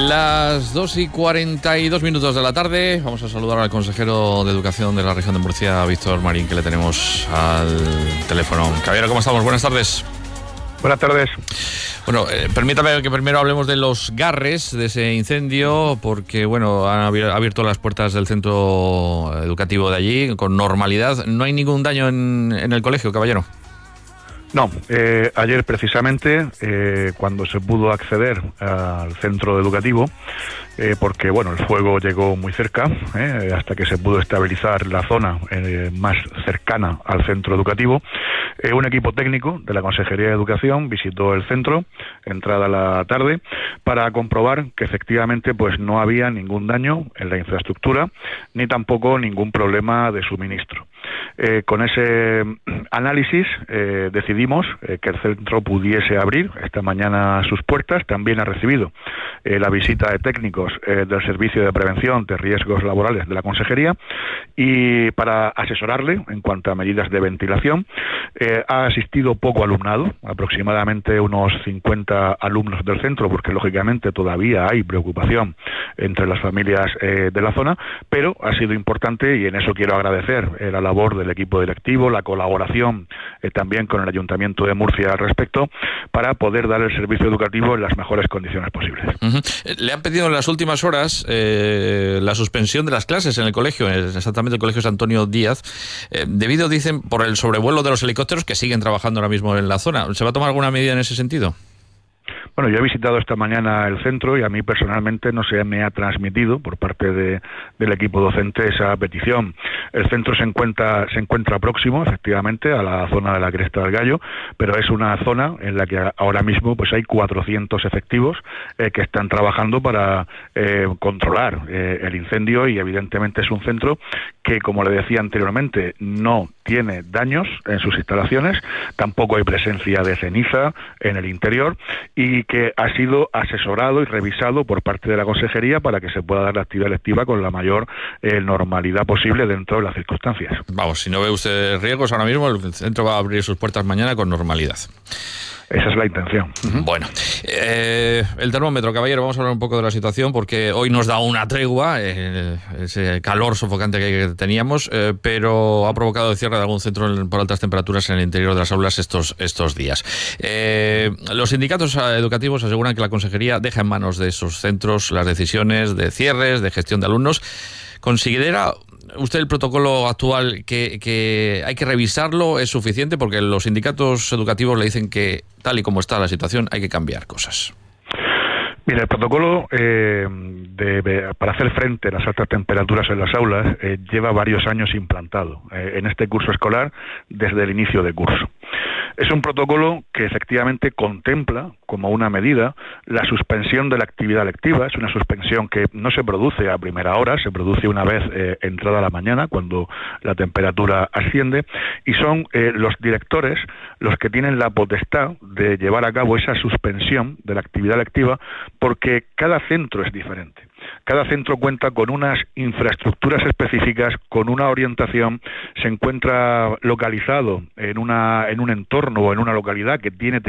Las 2:42 de la tarde, vamos a saludar al consejero de Educación de la región de Murcia, Víctor Marín, que le tenemos al teléfono. Caballero, ¿cómo estamos? Buenas tardes. Buenas tardes. Bueno, permítame que primero hablemos de los garres de ese incendio, porque bueno, han abierto las puertas del centro educativo de allí con normalidad. ¿No hay ningún daño en el colegio, caballero? No, ayer precisamente, cuando se pudo acceder al centro educativo, porque bueno, el fuego llegó muy cerca, hasta que se pudo estabilizar la zona más cercana al centro educativo, un equipo técnico de la Consejería de Educación visitó el centro, entrada la tarde, para comprobar que efectivamente pues no había ningún daño en la infraestructura, ni tampoco ningún problema de suministro. Con ese análisis decidimos que el centro pudiese abrir esta mañana sus puertas. También ha recibido la visita de técnicos del Servicio de Prevención de Riesgos Laborales de la Consejería, y para asesorarle en cuanto a medidas de ventilación. Ha asistido poco alumnado, aproximadamente unos 50 alumnos del centro, porque lógicamente todavía hay preocupación entre las familias de la zona, pero ha sido importante, y en eso quiero agradecer la labor del equipo directivo, la colaboración también con el Ayuntamiento de Murcia al respecto, para poder dar el servicio educativo en las mejores condiciones posibles. Le han pedido en las últimas horas la suspensión de las clases en el colegio, exactamente el Colegio San Antonio Díaz, debido, dicen, por el sobrevuelo de los helicópteros que siguen trabajando ahora mismo en la zona. ¿Se va a tomar alguna medida en ese sentido? Bueno, yo he visitado esta mañana el centro y a mí personalmente no se me ha transmitido por parte del equipo docente esa petición. El centro se encuentra próximo, efectivamente, a la zona de la Cresta del Gallo, pero es una zona en la que ahora mismo pues hay 400 efectivos que están trabajando para controlar el incendio, y evidentemente es un centro que, como le decía anteriormente, no tiene daños en sus instalaciones, tampoco hay presencia de ceniza en el interior, y que ha sido asesorado y revisado por parte de la Consejería para que se pueda dar la actividad lectiva con la mayor normalidad posible dentro de las circunstancias. Vamos, si no ve usted riesgos ahora mismo, el centro va a abrir sus puertas mañana con normalidad. Esa es la intención. Bueno, el termómetro, caballero, vamos a hablar un poco de la situación, porque hoy nos da una tregua, ese calor sofocante que teníamos, pero ha provocado el cierre de algún centro por altas temperaturas en el interior de las aulas estos días. Los sindicatos educativos aseguran que la Consejería deja en manos de esos centros las decisiones de cierres, de gestión de alumnos. ¿Considera usted el protocolo actual que hay que revisarlo? ¿Es suficiente? Porque los sindicatos educativos le dicen que, tal y como está la situación, hay que cambiar cosas. Mira, el protocolo para hacer frente a las altas temperaturas en las aulas lleva varios años implantado en este curso escolar, desde el inicio de curso. Es un protocolo que efectivamente contempla como una medida la suspensión de la actividad lectiva. Es una suspensión que no se produce a primera hora, se produce una vez entrada la mañana, cuando la temperatura asciende, y son los directores los que tienen la potestad de llevar a cabo esa suspensión de la actividad lectiva, porque cada centro es diferente. Cada centro cuenta con unas infraestructuras específicas, con una orientación, se encuentra localizado en un entorno o en una localidad que tiene